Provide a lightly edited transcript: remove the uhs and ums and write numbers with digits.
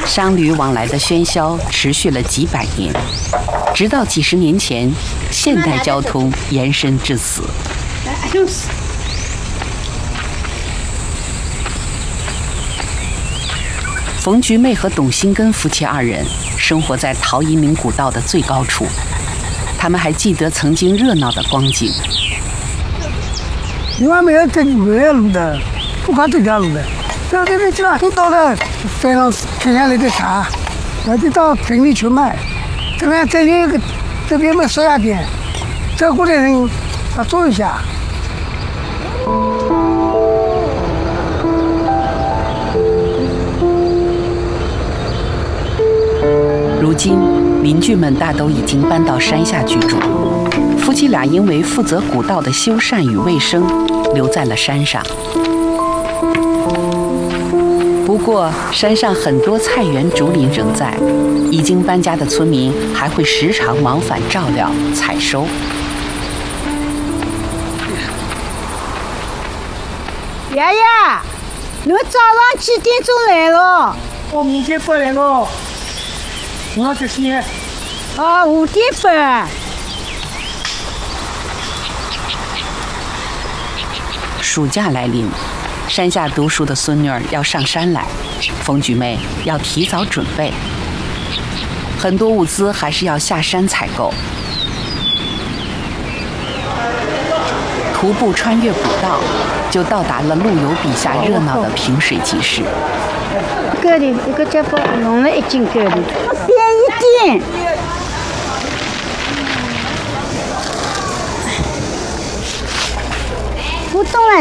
商旅往来的喧嚣持续了几百年，直到几十年前，现代交通延伸至此。冯菊妹和董新根夫妻二人生活在陶夷岭古道的最高处，他们还记得曾经热闹的光景。 因为没有路的，不管这条路的，这边去了都到了山上砍下来的茶，要得到城里去卖。这边卖烧鸭店，这过来人他做一下。 如今，邻居们大都已经搬到山下居住。夫妻俩因为负责古道的修缮与卫生，留在了山上。不过，山上很多菜园竹林仍在，已经搬家的村民还会时常往返照料、采收。 爷爷，你们早上几点钟来了？ 我5点半来了，我要去洗。 啊，5点半。 暑假来临，山下读书的孙女儿要上山来，冯菊妹要提早准备，很多物资还是要下山采购。徒步穿越古道，就到达了陆游笔下热闹的萍水集市。 搿里一个家伙弄了1斤搿里，便宜点。我懂了。